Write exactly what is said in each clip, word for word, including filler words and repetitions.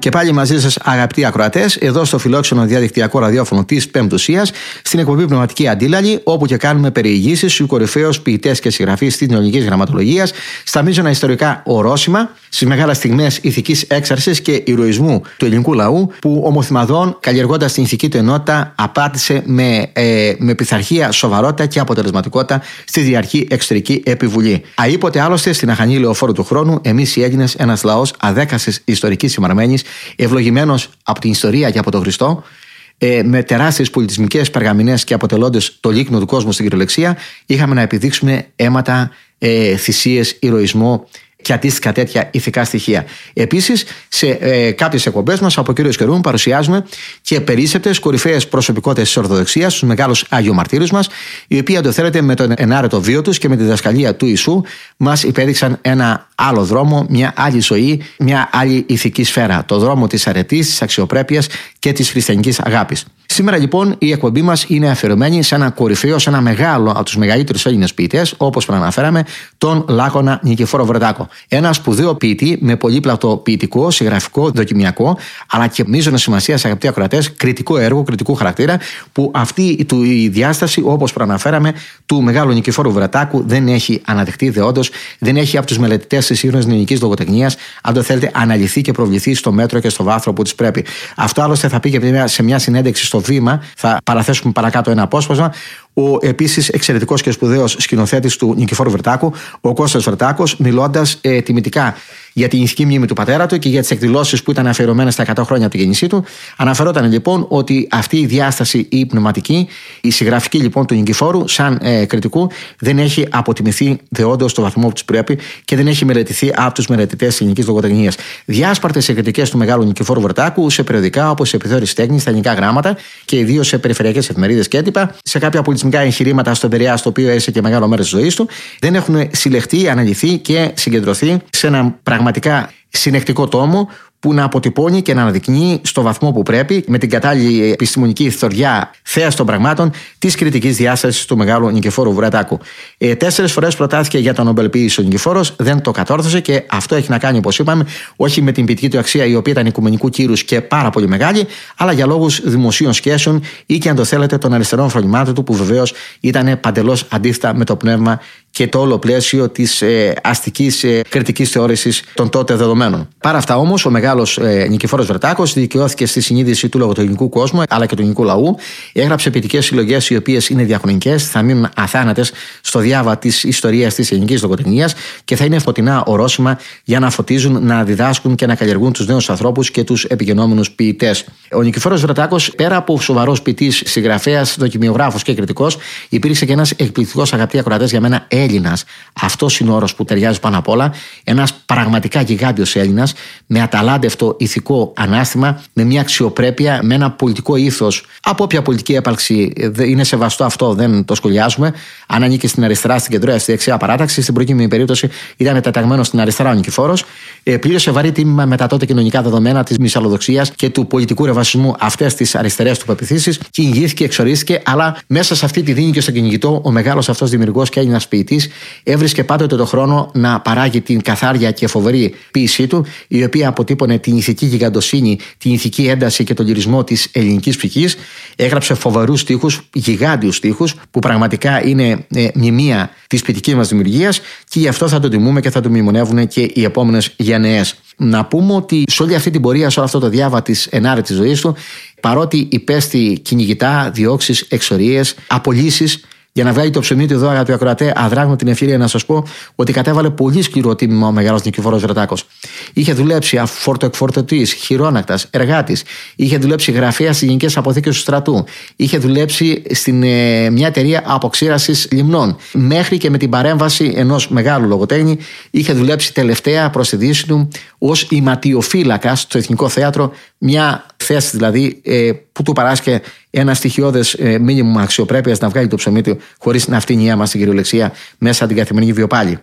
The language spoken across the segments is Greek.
Και πάλι μαζί σας, αγαπητοί ακροατές, εδώ στο φιλόξενο διαδικτυακό ραδιόφωνο της Πεμπτουσίας, στην εκπομπή Πνευματική Αντίλαλη, όπου και κάνουμε περιηγήσεις στους κορυφαίους ποιητές και συγγραφείς της ελληνικής γραμματολογίας, στα μείζωνα ιστορικά ορόσημα, στις μεγάλες στιγμές ηθικής έξαρσης και ηρωισμού του ελληνικού λαού, που ομοθυμαδών, καλλιεργώντας την ηθική του ενότητα, απάντησε με, ε, με πειθαρχία, σοβαρότητα και αποτελεσματικότητα στη διαρκή εξωτερική επιβουλή. Αήποτε άλλωστε στην αχανή λεωφόρου του χρόνου, εμείς οι Έλληνες, ένας λαός αδέκαστης ιστορικής συμμαρμένης, ευλογημένος από την ιστορία και από τον Χριστό, ε, με τεράστιες πολιτισμικές περγαμηνές και αποτελώντας το λίκνο του κόσμου στην κυριολεξία, είχαμε να επιδείξουμε αίματα, ε, θυσίες, ηρωισμό και αντίστοιχα τέτοια ηθικά στοιχεία. Επίσης, σε ε, κάποιες εκπομπές μας από κύριος καιρού παρουσιάζουμε και περίσσεπτες κορυφαίες προσωπικότητες της Ορθοδοξίας, τους μεγάλους Αγιομαρτύρους μας, οι οποίοι, αν το θέλετε, με τον ενάρετο βίο τους και με τη διδασκαλία του Ιησού, μας υπέδειξαν ένα άλλο δρόμο, μια άλλη ζωή, μια άλλη ηθική σφαίρα. Το δρόμο της αρετής, της αξιοπρέπειας και της χριστιανικής αγάπης. Σήμερα λοιπόν η εκπομπή μας είναι αφιερωμένη σε ένα κορυφαίο, σε ένα μεγάλο από τους μεγαλύτερους Έλληνες ποιητές, όπως προαναφέραμε, τον Λάκωνα Νικηφόρο Βρετάκο. Ένα σπουδαίο ποιητή με πολύπλατο ποιητικό, συγγραφικό, δοκιμιακό, αλλά και μείζωνα σημασία, αγαπητοί ακροατές, κριτικό έργο, κριτικού χαρακτήρα, που αυτή του, η διάσταση, όπως προαναφέραμε, του μεγάλου Νικηφόρου Βρετάκου δεν έχει αναδειχθεί δεόντως, δεν έχει από τους μελετητές της σύγχρονης ελληνικής λογοτεχνίας, αν το θέλετε, αναλυθεί και προβληθεί στο μέτρο και στο βάθρο που της πρέπει. Αυτό άλλωστε θα πει και σε μια συνέντευξη στο Βήμα, θα παραθέσουμε παρακάτω ένα απόσπασμα, ο επίσης εξαιρετικός και σπουδαίος σκηνοθέτης του Νικηφόρου Βρετάκου, ο Κώστας Βρετάκος, μιλώντας ε, τιμητικά για την ηθική μνήμη του πατέρα του και για τις εκδηλώσεις που ήταν αφιερωμένες στα εκατό χρόνια από τη γέννησή του. Αναφερόταν λοιπόν ότι αυτή η διάσταση, η πνευματική, η συγγραφική λοιπόν του Νικηφόρου, σαν ε, κριτικού, δεν έχει αποτιμηθεί δεόντως στο βαθμό που της πρέπει και δεν έχει μελετηθεί από τους μελετητές της ελληνικής λογοτεχνίας. Διάσπαρτες οι κριτικές του μεγάλου Νικηφόρου Βρετάκου σε περιοδικά όπως η Επιθεώρηση Τέχνης, στα ελληνικά γράμματα και ιδίως σε περιφερειακές εφημερίδες και έντυπα, σε κάποια πολιτισμικά εγχειρήματα στον Πειραιά, στο οποίο έζησε και μεγάλο μέρος της ζωής του, δεν έχουν συλλεχθεί, αναλυθεί και συγκεντρωθεί σε ένα πραγματικά συνεκτικό τόμο που να αποτυπώνει και να αναδεικνύει στο βαθμό που πρέπει, με την κατάλληλη επιστημονική θωριά θέαση των πραγμάτων, της κριτικής διάστασης του μεγάλου Νικηφόρου Βρετάκου. Ε, τέσσερις φορές προτάθηκε για τον Νομπέλ Ποιήσης ο Νικηφόρος, δεν το κατόρθωσε και αυτό έχει να κάνει, όπως είπαμε, όχι με την ποιητική του αξία, η οποία ήταν οικουμενικού κύρους και πάρα πολύ μεγάλη, αλλά για λόγους δημοσίων σχέσεων ή και, αν το θέλετε, των αριστερών φρονημάτων του, που βεβαίως ήταν παντελώς αντίθετα με το πνεύμα και το όλο πλαίσιο της ε, αστικής ε, κριτικής θεώρησης των τότε δεδομένων. Παρά αυτά όμως, ο μεγάλος ε, Νικηφόρος Βρετάκος δικαιώθηκε στη συνείδηση του λογοτεχνικού κόσμου αλλά και του ελληνικού λαού. Έγραψε ποιητικές συλλογές οι οποίες είναι διαχρονικές, θα μείνουν αθάνατες στο διάβα της ιστορίας της ελληνικής λογοτεχνίας και θα είναι φωτεινά ορόσημα για να φωτίζουν, να διδάσκουν και να καλλιεργούν τους νέους ανθρώπους και τους επικαινόμενους ποιητές. Ο Νικηφόρος Βρετάκος, πέρα από σοβαρός ποιητής, συγγραφέας, δοκιμιογράφος και κριτικός, υπήρξε και ένας εκπληκτικός, αγαπητοί ακροατές, για μένα Έλληνας. Αυτός είναι ο όρος που ταιριάζει πάνω απ' όλα. Ένας πραγματικά γιγάντιος Έλληνας, με αταλάντευτο ηθικό ανάστημα, με μια αξιοπρέπεια, με ένα πολιτικό ήθος. Από όποια πολιτική έπαρξη είναι σεβαστό αυτό, δεν το σχολιάζουμε. Αν ανήκει στην αριστερά, στην κεντρώα, στη δεξιά παράταξη, στην προκείμενη περίπτωση ήταν τεταγμένο στην αριστερά ο Νικηφόρος. Ε, πλήρωσε βαρύ τίμημα με τα τότε κοινωνικά δεδομένα της μυσαλλοδοξίας και του πολιτικού ρεβασισμού αυτές τις αριστερές του πεποιθήσεις. Κυνηγήθηκε, εξορίστηκε, αλλά μέσα σε αυτή τη δίνη και στο κυνηγητό, ο μεγάλος αυτός δημιουργός και Έλληνας ποιητής έβρισκε πάντοτε το χρόνο να παράγει την καθάρια και φοβερή ποίησή του, η οποία αποτύπωνε την ηθική γιγαντοσύνη, την ηθική ένταση και τον λυρισμό της ελληνικής ψυχής. Έγραψε φοβερούς στίχους, γιγάντιους στίχους, που πραγματικά είναι ε, μνημεία της ποιητικής μας δημιουργίας και γι' αυτό θα το τιμούμε και θα το μνημονεύουν και οι επόμενες γενναίες. Να πούμε ότι σε όλη αυτή την πορεία, σε όλο αυτό το διάβα της ενάρετης ζωής του, παρότι υπέστη κυνηγητά, διώξεις, εξορίες, απολύσεις, για να βγάλει το ψωμί του εδώ, αγαπητοί ακροατέ, αδράγνω την ευκαιρία να σας πω ότι κατέβαλε πολύ σκληρό τίμημα ο μεγάλος Νικηφόρος Βρετάκος. Είχε δουλέψει αφορτοεκφορτωτής, χειρόνακτας, εργάτης. Είχε δουλέψει γραφέας στις γενικές αποθήκες του στρατού. Είχε δουλέψει στην ε, μια εταιρεία αποξήρασης λιμνών. Μέχρι και με την παρέμβαση ενός μεγάλου λογοτέχνη, είχε δουλέψει τελευταία προς τη δύση του ως ηματιοφύλακας στο Εθνικό Θέατρο. Μια θέση δηλαδή ε, που του παράσκε ένα στοιχειώδες ε, μήνυμο αξιοπρέπειας να βγάλει το ψωμί του χωρίς να φτύνει η αίμα στην κυριολεξία μέσα από την καθημερινή βιοπάλη.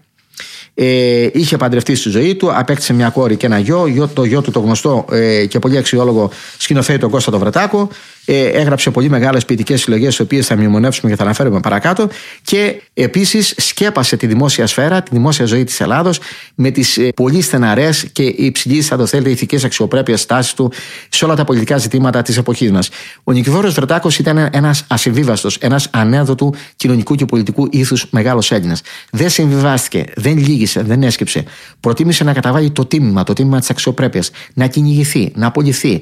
Ε, είχε παντρευτεί στη ζωή του, απέκτησε μια κόρη και ένα γιο, γιο το γιο του το γνωστό ε, και πολύ αξιόλογο σκηνοθέτη τον Κώστα τον Βρετάκο. Ε, έγραψε πολύ μεγάλες ποιητικές συλλογές, τις οποίες θα μνημονεύσουμε και θα αναφέρουμε παρακάτω. Και επίσης σκέπασε τη δημόσια σφαίρα, τη δημόσια ζωή της Ελλάδος, με τις ε, πολύ στεναρές και υψηλής, θα το θέλετε, ηθικές αξιοπρέπειας στάσεις του σε όλα τα πολιτικά ζητήματα της εποχής μας. Ο Νικηφόρος Βρετάκος ήταν ένας ασυμβίβαστος, ένας ανέδοτου κοινωνικού και πολιτικού ήθους μεγάλος Έλληνας. Δεν συμβιβάστηκε, δεν λύγησε, δεν έσκυψε. Προτίμησε να καταβάλει το τίμημα, το τίμημα της αξιοπρέπειας, να κυνηγηθεί, να απολυθεί,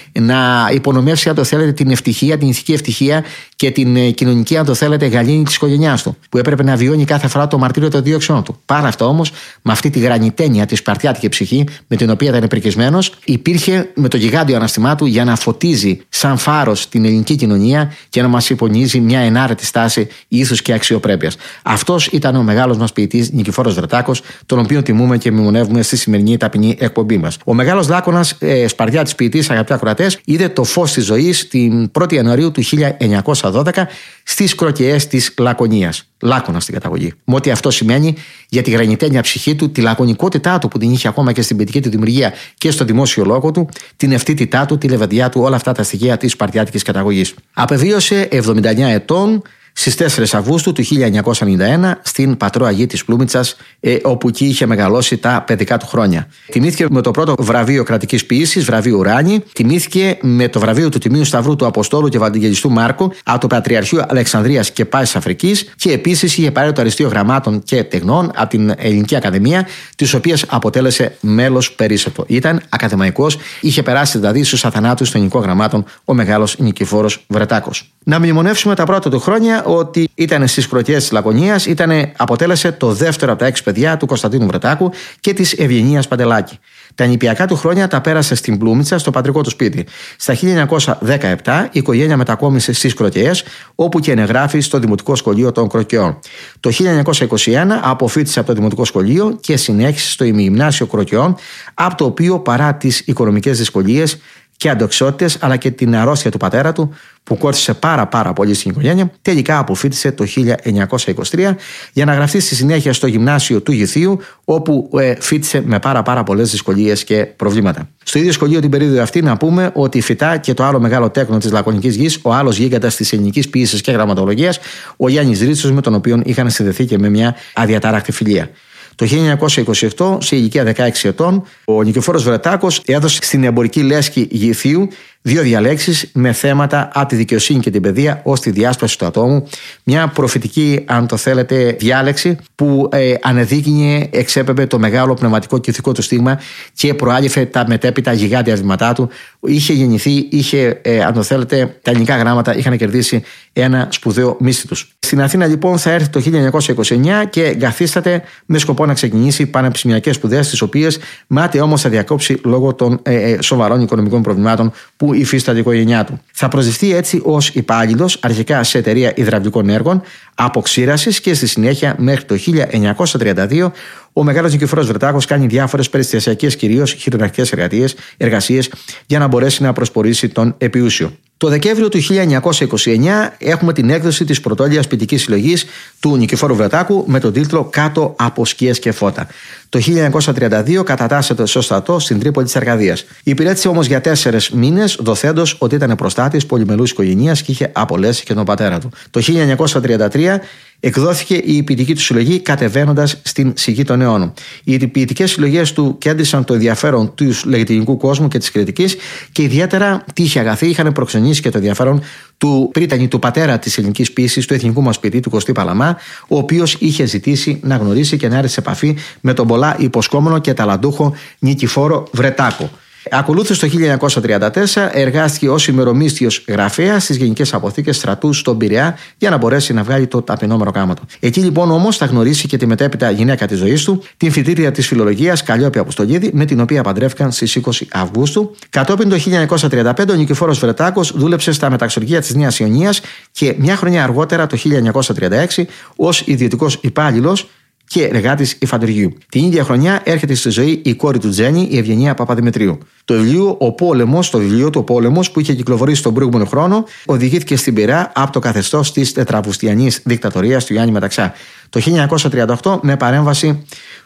να υπονομεύσει, αν το θέλετε, την ευτυχία, την ηθική ευτυχία και την κοινωνική, αν το θέλετε, γαλήνη της οικογένειάς του, που έπρεπε να βιώνει κάθε φορά το μαρτύριο των δίωξεών του. Παρά αυτό όμως, με αυτή τη γρανιτένια τη σπαρτιάτικη ψυχή, με την οποία ήταν επρικισμένος, υπήρχε με το γιγάντιο αναστημά του για να φωτίζει σαν φάρος την ελληνική κοινωνία και να μας υπονίζει μια ενάρετη στάση ήθους και αξιοπρέπειας. Αυτός ήταν ο μεγάλος μας ποιητής Νικηφόρος Βρετάκος, τον οποίο τιμούμε και μνημονεύουμε στη σημερινή ταπεινή εκπομπή μας. Ο μεγάλος Λάκωνας, ε, σπαρτιάτης ποιητής, αγαπητοί ακροατές, είδε το φως της ζωής την πρώτη Ιανουαρίου του χίλια εννιακόσια δώδεκα στις Κροκεές της Λακωνίας. Λάκωνα στην καταγωγή. Με ό,τι αυτό σημαίνει για τη γρανιτένια ψυχή του, τη λακωνικότητά του που την είχε ακόμα και στην ποιητική του δημιουργία και στο δημόσιο λόγο του, την ευθύτητά του, τη λεβαδιά του, όλα αυτά τα στοιχεία της σπαρτιάτικης καταγωγής. Απεβίωσε εβδομήντα εννέα ετών στις τέσσερις Αυγούστου του χίλια εννιακόσια ενενήντα ένα στην Πατρό Αγία της Πλούμιτσας, ε, όπου εκεί είχε μεγαλώσει τα παιδικά του χρόνια. Τιμήθηκε με το πρώτο βραβείο κρατικής ποιήσης, βραβείο Ουράνη. Τιμήθηκε με το βραβείο του Τιμίου Σταυρού του Αποστόλου και Ευαγγελιστού Μάρκου από το Πατριαρχείο Αλεξανδρίας και Πάσης Αφρικής και επίσης είχε πάρει το Αριστείο Γραμμάτων και Τεχνών από την Ελληνική Ακαδημία, της οποίας αποτέλεσε μέλος περίσσευτο. Ήταν ακαδημαϊκός, είχε περάσει δηλαδή στους αθανάτους των ελληνικών γραμμάτων ο μεγάλος Νικηφόρος Βρετάκος. Να μνημονεύσουμε τα πρώτα του χρόνια ότι ήταν στις Κροκείες της Λακωνίας, ήτανε, αποτέλεσε το δεύτερο από τα έξι παιδιά του Κωνσταντίνου Βρετάκου και της Ευγενίας Παντελάκη. Τα νηπιακά του χρόνια τα πέρασε στην Πλούμιτσα, στο πατρικό του σπίτι. Στα χίλια εννιακόσια δεκαεπτά η οικογένεια μετακόμισε στις Κροκείες, όπου και ενεγράφει στο Δημοτικό Σχολείο των Κροκεών. Το χίλια εννιακόσια είκοσι ένα αποφοίτησε από το Δημοτικό Σχολείο και συνέχισε στο ημιγυμνάσιο Κροκεών, από το οποίο παρά τις οικονομικές δυσκολίες και αντοξότητες, αλλά και την αρρώστια του πατέρα του, που κόρτισε πάρα πάρα πολύ στην οικογένεια, τελικά αποφοίτησε το χίλια εννιακόσια είκοσι τρία για να γραφτεί στη συνέχεια στο γυμνάσιο του Γηθίου, όπου ε, φοίτησε με πάρα πάρα πολλές δυσκολίες και προβλήματα. Στο ίδιο σχολείο την περίοδο αυτή να πούμε ότι φυτά και το άλλο μεγάλο τέκνο της Λακωνικής Γης, ο άλλος γίγαντας της ελληνικής ποιήσης και γραμματολογίας, ο Γιάννης Ρίτσος, με τον οποίο είχαν συνδεθεί και με μια αδιατάρακτη φιλία. Το χίλια εννιακόσια είκοσι οκτώ, σε ηλικία δεκαέξι ετών, ο Νικηφόρος Βρετάκος έδωσε στην εμπορική λέσχη Γηθίου δύο διαλέξεις με θέματα από τη δικαιοσύνη και την παιδεία ως τη διάσπαση του ατόμου. Μια προφητική, αν το θέλετε, διάλεξη που ε, ανεδείκνυε, εξέπεμπε το μεγάλο πνευματικό και ηθικό του στίγμα και προάγγιφε τα μετέπειτα γιγάντια βήματά του. Είχε γεννηθεί, είχε, ε, αν το θέλετε, τα ελληνικά γράμματα είχαν κερδίσει ένα σπουδαίο μύστη τους. Στην Αθήνα λοιπόν θα έρθει το χίλια εννιακόσια είκοσι εννέα και εγκαθίσταται με σκοπό να ξεκινήσει πανεπιστημιακές σπουδές, τις οποίες μάταια όμως θα διακόψει λόγω των ε, ε, σοβαρών οικονομικών προβλημάτων που υφίσταται η οικογένειά του. Θα προσδευτεί έτσι ως υπάλληλος, αρχικά σε εταιρεία υδραυλικών έργων, αποξήρασης και στη συνέχεια μέχρι το χίλια εννιακόσια τριάντα δύο ο μεγάλος Νικηφόρος Βρετάκος κάνει διάφορες περιστασιακές, κυρίως χειρονακτικές εργασίες για να μπορέσει να προσπορήσει τον επιούσιο. Το Δεκέμβριο του χίλια εννιακόσια είκοσι εννέα έχουμε την έκδοση της πρωτόλιας ποιητικής συλλογής του Νικηφόρου Βρετάκου με τον τίτλο «Κάτω από σκιές και φώτα». Το χίλια εννιακόσια τριάντα δύο κατατάσσεται στο στρατό στην Τρίπολη της Αρκαδίας. Υπηρέτησε όμως για τέσσερις μήνες, δοθέντος ότι ήταν προστάτης πολυμελούς οικογενείας και είχε απολέσει και τον πατέρα του. Το χίλια εννιακόσια τριάντα τρία εκδόθηκε η ποιητική του συλλογή «Κατεβαίνοντας στην Σιγή των Αιώνων». Οι ποιητικές συλλογές του κέντρισαν το ενδιαφέρον του λεγετινικού κόσμου και της κριτικής και ιδιαίτερα τύχη αγαθή είχαν προξενήσει και το ενδιαφέρον του πρίτανη, του πατέρα της ελληνικής ποιήσης, του εθνικού μας ποιητή, του Κωστή Παλαμά, ο οποίος είχε ζητήσει να γνωρίσει και να έρθει σε επαφή με τον πολλά υποσχόμενο και ταλαντούχο Νικηφόρο Βρετάκο. Ακολούθως το χίλια εννιακόσια τριάντα τέσσερα εργάστηκε ως ημερομίσθιος γραφέας στις Γενικές Αποθήκες Στρατού στον Πειραιά για να μπορέσει να βγάλει το ταπεινό γράμμα του. Εκεί λοιπόν όμως θα γνωρίσει και τη μετέπειτα γυναίκα της ζωής του, την φοιτήτρια της φιλολογίας Καλλιόπη Αποστολίδη, με την οποία παντρεύτηκαν στις είκοσι Αυγούστου. Κατόπιν το χίλια εννιακόσια τριάντα πέντε ο Νικηφόρος Βρετάκος δούλεψε στα μεταξουργεία της Νέας Ιωνίας και μια χρονιά αργότερα το χίλια εννιακόσια τριάντα έξι ως ιδιωτικός υπάλληλος και εργάτης υφαντουργείου. Την ίδια χρονιά έρχεται στη ζωή η κόρη του Τζένι, η Ευγενία Παπαδημητρίου. Το βιβλίο Ο Πόλεμος, το βιβλίο του Ο Πόλεμος, που είχε κυκλοφορήσει τον προηγούμενο χρόνο, οδηγήθηκε στην Πειραιά από το καθεστώς της τετραβουστιανής δικτατορίας του Γιάννη Μεταξά. Το χίλια εννιακόσια τριάντα οκτώ με παρέμβαση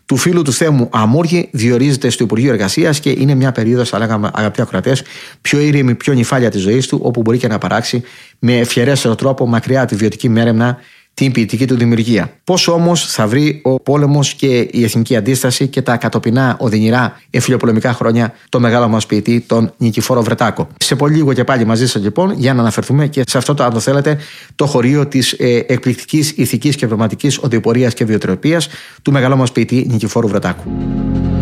του φίλου του Θέμου Αμούργη διορίζεται στο Υπουργείο Εργασίας και είναι μια περίοδος, θα λέγαμε αγαπητοί ακροατές, πιο ήρεμη, πιο νυφάλια της ζωής του, όπου μπορεί και να παράξει με ευχερέστερο τρόπο, μακριά από τη βιωτική μέρεμνα, την ποιητική του δημιουργία. Πώς όμως θα βρει ο πόλεμος και η εθνική αντίσταση και τα κατοπινά οδυνηρά εμφυλιοπολεμικά χρόνια το μεγάλο μας ποιητή, τον Νικηφόρο Βρετάκο. Σε πολύ λίγο και πάλι μαζί σας λοιπόν για να αναφερθούμε και σε αυτό το, αν το θέλετε, το χωρίο της ε, εκπληκτικής ηθικής και πνευματικής οδηπορίας και βιοτροπίας του μεγάλου μας ποιητή Νικηφόρου Βρετάκου.